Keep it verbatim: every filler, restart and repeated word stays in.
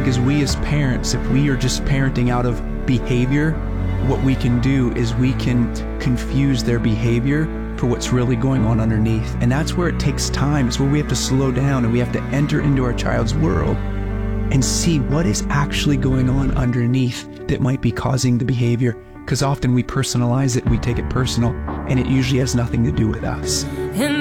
think as we as parents, if we are just parenting out of behavior, what we can do is we can confuse their behavior for what's really going on underneath. And that's where it takes time. It's where we have to slow down and we have to enter into our child's world and see what is actually going on underneath that might be causing the behavior. Because often we personalize it, we take it personal, and it usually has nothing to do with us.